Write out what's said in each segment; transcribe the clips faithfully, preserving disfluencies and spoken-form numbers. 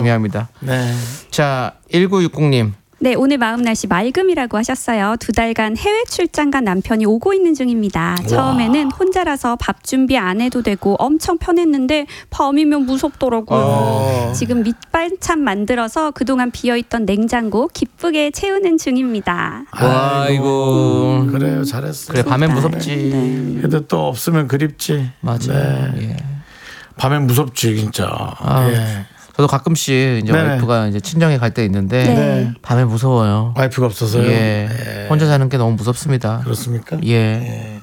중요합니다. 네. 자, 일구육공님. 네, 오늘 마음 날씨 맑음이라고 하셨어요. 두 달간 해외 출장 간 남편이 오고 있는 중입니다. 처음에는 혼자라서 밥 준비 안 해도 되고 엄청 편했는데 밤이면 무섭더라고요. 어. 지금 밑반찬 만들어서 그동안 비어있던 냉장고 기쁘게 채우는 중입니다. 와, 이거. 그래요, 잘했어. 그래, 밤엔 무섭지. 네. 그래도 또 없으면 그립지. 맞아. 네. 예. 밤엔 무섭지 진짜. 아, 예. 저도 가끔씩 이제 네네. 와이프가 이제 친정에 갈 때 있는데 네. 밤에 무서워요. 와이프가 없어서요. 예. 예. 혼자 사는 게 너무 무섭습니다. 그렇습니까? 예. 예.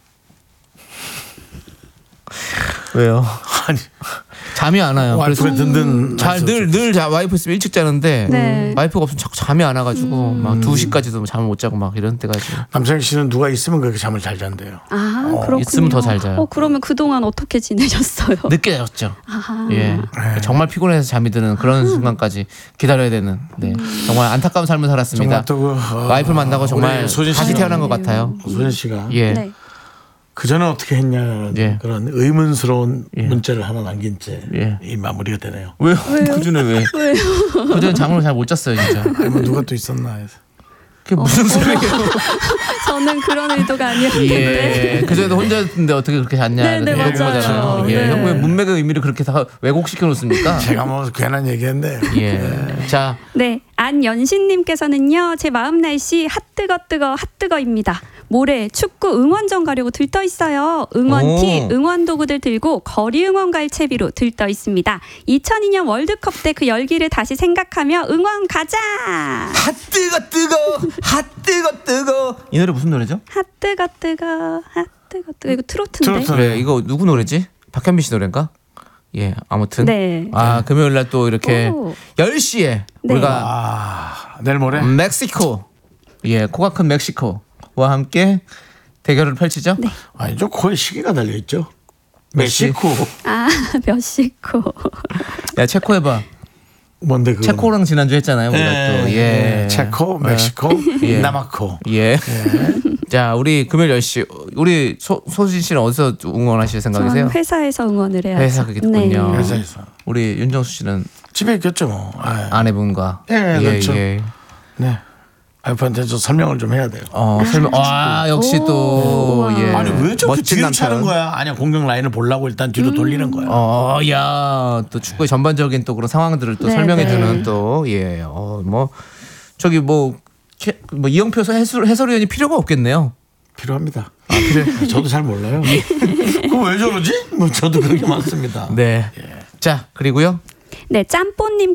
왜요? 아니 잠이 안 와요. 와이프가 든든. 잘늘늘 와이프 있으면 일찍 자는데 네. 와이프가 없으면 자꾸 잠이 안 와가지고 음. 막 두 시까지도 잠을 못 자고 막 이런 때까지. 남창희 씨는 누가 있으면 그렇게 잠을 잘 잔대요. 아, 그렇군요. 있으면 더 잘 자요. 어, 그러면 그동안 어떻게 지내셨어요? 늦게 잤죠. 아하. 예. 정말 피곤해서 잠이 드는 그런 순간까지 기다려야 되는. 네. 정말 안타까운 삶을 살았습니다. 정말 또 그, 어, 와이프를 만나고 정말 우리 소진 다시 씨가- 태어난 것 같아요. 소진 씨가 예. 네. 그 전에 어떻게 했냐 예. 그런 의문스러운 예. 문자를 하나 남긴 채 예. 이 마무리가 되네요. 왜요? 그 전에 왜? 왜요? 그 전에 잠을 잘 못 잤어요, 진짜. 아니 뭐 누가 또 있었나 해서. 그게 무슨 소리예요? 저는 그런 의도가 아니었는데. 예. 그 전에도 혼자였는데 어떻게 그렇게 잤냐. 네, 네, 그런 맞아요. 거잖아요. 예. 네. 형 왜 문맥의 의미를 그렇게 다 왜곡시켜 놓습니까? 제가 뭐 괜한 얘기했는데. 예. 자, 네, 안연신님께서는요, 제 마음 날씨 핫뜨거 뜨거 핫뜨거입니다. 모레 축구 응원전 가려고 들떠 있어요. 응원티, 오. 응원 도구들 들고 거리 응원 갈 채비로 들떠 있습니다. 이천이 년 월드컵 때 그 열기를 다시 생각하며 응원 가자. 핫 뜨거 뜨거 핫 뜨거 뜨거 이 노래 무슨 노래죠? 핫뜨거 뜨거 핫뜨거 뜨거 이거 트로트인데. 트로트. 그래, 이거 누구 노래지? 박현빈 씨 노래인가? 예, 아무튼. 네. 아, 금요일 날 또 이렇게 오. 열 시에 네. 우리가 아 내일 모레. 멕시코, 예, 코가 큰 멕시코와 함께 대결을 펼치죠. 네. 아니죠, 코에 시계가 달려 있죠. 몇 시? 멕시코. 아, 몇 시코. 야, 체코 해봐. 뭔데 그? 체코랑 지난주 했잖아요. 우리가 또. 예. 체코, 멕시코, 예. 남아코. 예. 자, 우리 금요일 열 시 우리 소, 소진 씨는 어디서 응원하실 생각이세요? 저는 회사에서 응원을 해야죠. 회사 그겠군요. 네. 회사에서. 우리 윤정수 씨는 집에 있겠죠 뭐. 아, 아내분과 예, 그렇죠. 예. 네. 와이프한테 저 설명을 좀 해야 돼요. 어, 설명. 와, 역시 또 예. 아니 왜 저렇게 멋진 뒤로 남편. 차는 거야? 아니야, 공격 라인을 보려고 일단 뒤로 돌리는 거야. 어, 야, 또 축구의 전반적인 또 그런 상황들을 또 네, 설명해 네. 주는 또 예. 어, 뭐 저기 뭐, 최, 뭐 이영표 해설 해설위원이 필요가 없겠네요. 필요합니다. 아, 그래. 저도 잘 몰라요. 그거 왜 저러지? 뭐 저도 그렇게 많습니다. 네. 자, 그리고요. 네, 짬뽀님